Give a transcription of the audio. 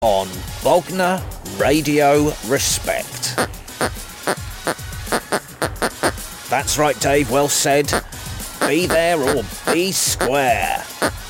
on Bognor Radio Respect. That's right, Dave, well said. Be there or be square.